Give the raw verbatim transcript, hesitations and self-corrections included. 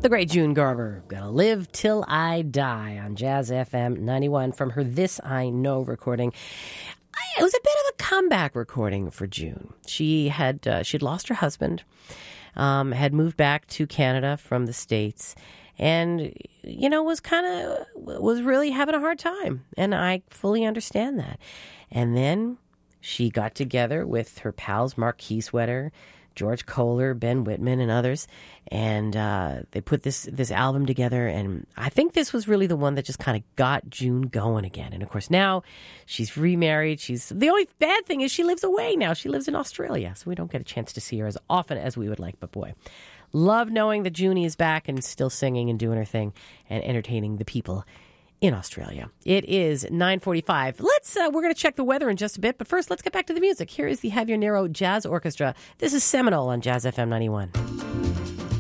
The great June Garber, Gonna Live Till I Die on Jazz F M ninety-one from her This I Know recording. It was a bit of a comeback recording for June. She had uh, she'd lost her husband, um, had moved back to Canada from the States, and, you know, was kind of, was really having a hard time. And I fully understand that. And then she got together with her pals, Mark Kieswetter, George Kohler, Ben Whitman, and others, and uh, they put this this album together, and I think this was really the one that just kind of got June going again. And, of course, now she's remarried. She's the only bad thing is she lives away now. She lives in Australia, so we don't get a chance to see her as often as we would like, but boy, love knowing that Junie is back and still singing and doing her thing and entertaining the people in Australia. It is nine forty-five. Let's, uh, we're going to check the weather in just a bit, but first let's get back to the music. Here is the Javier Nero Jazz Orchestra. This is Seminole on Jazz F M ninety-one.